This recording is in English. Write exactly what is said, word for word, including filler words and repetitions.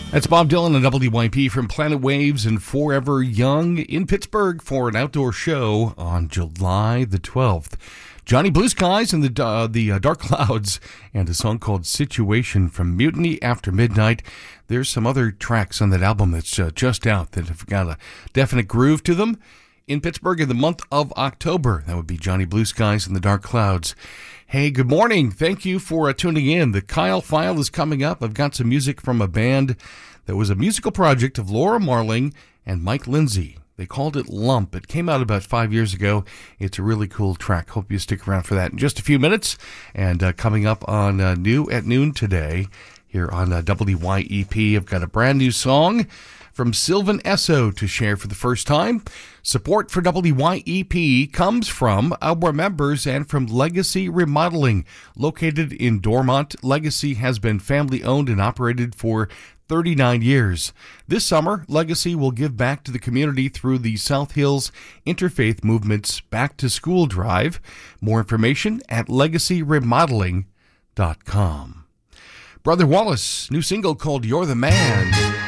That's Bob Dylan and W Y P from Planet Waves and Forever Young in Pittsburgh for an outdoor show on July the twelfth. Johnny Blue Skies and the uh, the uh, Dark Clouds and a song called Situation from Mutiny After Midnight. There's some other tracks on that album that's uh, just out that have got a definite groove to them. In Pittsburgh in the month of October, that would be Johnny Blue Skies and the Dark Clouds. Hey, good morning. Thank you for uh, tuning in. The Kyle File is coming up. I've got some music from a band that was a musical project of Laura Marling and Mike Lindsay. They called it Lump. It came out about five years ago. It's a really cool track. Hope you stick around for that in just a few minutes. And uh, coming up on uh, New at Noon today here on uh, W Y E P, I've got a brand new song from Sylvan Esso to share for the first time. Support for W Y E P comes from our members and from Legacy Remodeling. Located in Dormont, Legacy has been family-owned and operated for thirty-nine years. This summer, Legacy will give back to the community through the South Hills Interfaith Movement's Back to School Drive. More information at legacy remodeling dot com. Brother Wallace, new single called You're the Man.